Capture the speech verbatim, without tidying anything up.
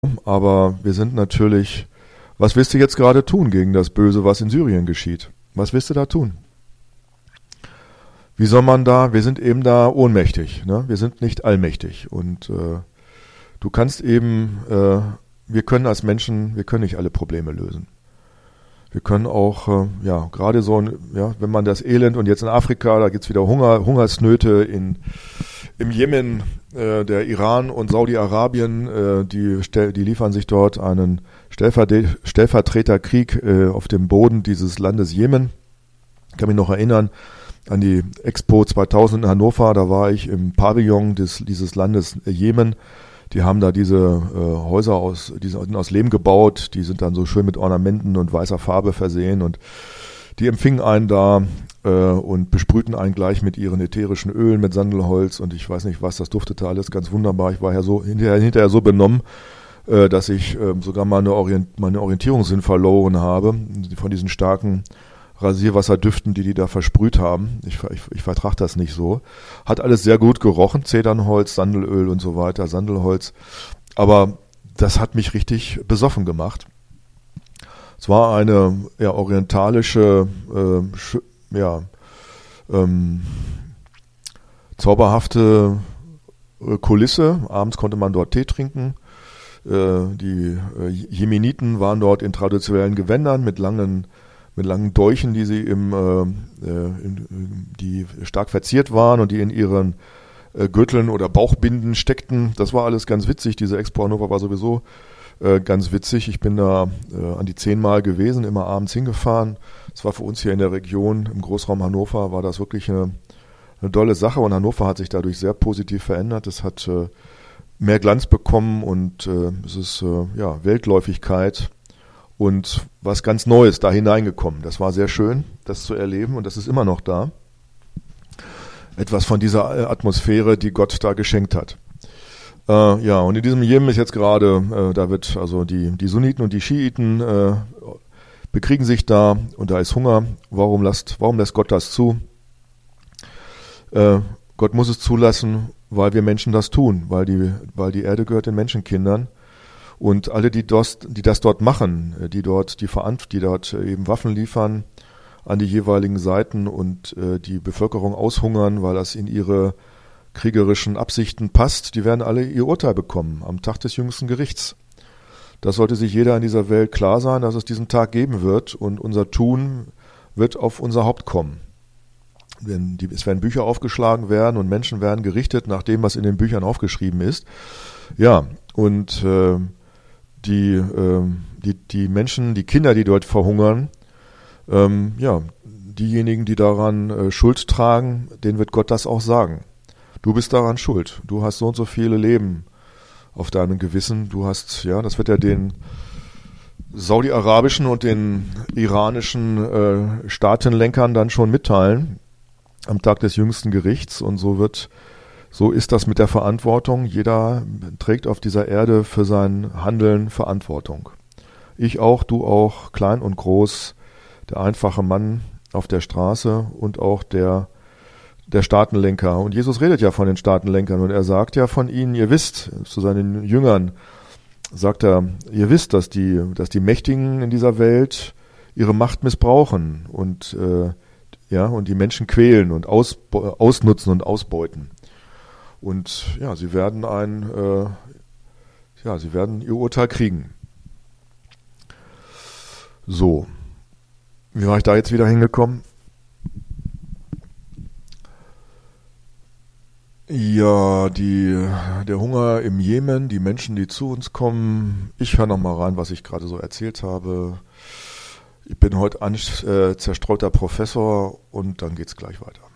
Aber wir sind natürlich, was willst du jetzt gerade tun gegen das Böse, was in Syrien geschieht? Was willst du da tun? Wie soll man da, wir sind eben da ohnmächtig, ne? Wir sind nicht allmächtig und äh, du kannst eben, äh, wir können als Menschen, wir können nicht alle Probleme lösen. Wir können auch, äh, ja, gerade so, ja, wenn man das Elend und jetzt in Afrika, da gibt's wieder Hunger, Hungersnöte in im Jemen, äh, der Iran und Saudi-Arabien, äh, die, die liefern sich dort einen Stellver- Stellvertreterkrieg äh, auf dem Boden dieses Landes Jemen. Ich kann mich noch erinnern an die Expo zweitausend in Hannover, da war ich im Pavillon des, dieses Landes Jemen. Die haben da diese äh, Häuser aus, die sind aus Lehm gebaut, die sind dann so schön mit Ornamenten und weißer Farbe versehen und die empfingen einen da äh, und besprühten einen gleich mit ihren ätherischen Ölen, mit Sandelholz und ich weiß nicht was, das duftete alles ganz wunderbar. Ich war ja so hinterher, hinterher so benommen, äh, dass ich äh, sogar meine, Orient, meine Orientierungssinn verloren habe von diesen starken Rasierwasserdüften, die die da versprüht haben. Ich, ich, ich vertrage das nicht so. Hat alles sehr gut gerochen, Zedernholz, Sandelöl und so weiter, Sandelholz. Aber das hat mich richtig besoffen gemacht. Es war eine ja, orientalische, äh, sch- ja, ähm, zauberhafte äh, Kulisse. Abends konnte man dort Tee trinken. Äh, die äh, Jemeniten waren dort in traditionellen Gewändern mit langen mit langen Dolchen, die sie im, äh, in, die stark verziert waren und die in ihren äh, Gürteln oder Bauchbinden steckten. Das war alles ganz witzig. Diese Expo Hannover war sowieso äh, ganz witzig. Ich bin da äh, an die zehnmal gewesen, immer abends hingefahren. Das war für uns hier in der Region, im Großraum Hannover, war das wirklich eine, eine tolle Sache. Und Hannover hat sich dadurch sehr positiv verändert. Es hat äh, mehr Glanz bekommen und äh, es ist äh, ja, Weltläufigkeit und was ganz Neues da hineingekommen. Das war sehr schön, das zu erleben und das ist immer noch da. Etwas von dieser Atmosphäre, die Gott da geschenkt hat. Äh, ja, und in diesem Jemen ist jetzt gerade, äh, da wird also die, die Sunniten und die Schiiten äh, bekriegen sich da und da ist Hunger. Warum lässt, warum lässt Gott das zu? Äh, Gott muss es zulassen, weil wir Menschen das tun, weil die, weil die Erde gehört den Menschenkindern. Und alle, die das, die das dort machen, die dort die Verant- die dort eben Waffen liefern an die jeweiligen Seiten und äh, die Bevölkerung aushungern, weil das in ihre kriegerischen Absichten passt, die werden alle ihr Urteil bekommen am Tag des jüngsten Gerichts. Das sollte sich jeder in dieser Welt klar sein, dass es diesen Tag geben wird und unser Tun wird auf unser Haupt kommen. Wenn die, es werden Bücher aufgeschlagen werden und Menschen werden gerichtet nach dem, was in den Büchern aufgeschrieben ist. Ja, und äh, Die, ähm, die, die Menschen, die Kinder, die dort verhungern, ähm, ja, diejenigen, die daran äh, Schuld tragen, denen wird Gott das auch sagen. Du bist daran schuld. Du hast so und so viele Leben auf deinem Gewissen. Du hast, ja, das wird er den saudi-arabischen und den iranischen äh, Staatenlenkern dann schon mitteilen am Tag des jüngsten Gerichts und so wird So ist das mit der Verantwortung. Jeder trägt auf dieser Erde für sein Handeln Verantwortung. Ich auch, du auch, klein und groß, der einfache Mann auf der Straße und auch der, der Staatenlenker. Und Jesus redet ja von den Staatenlenkern und er sagt ja von ihnen, ihr wisst, zu seinen Jüngern sagt er, ihr wisst, dass die, dass die Mächtigen in dieser Welt ihre Macht missbrauchen und, äh, ja, und die Menschen quälen und aus, ausnutzen und ausbeuten. Und ja, sie werden ein, äh, ja, sie werden ihr Urteil kriegen. So, wie war ich da jetzt wieder hingekommen? Ja, die, der Hunger im Jemen, die Menschen, die zu uns kommen. Ich höre noch mal rein, was ich gerade so erzählt habe. Ich bin heute ein äh, zerstreuter Professor und dann geht's gleich weiter.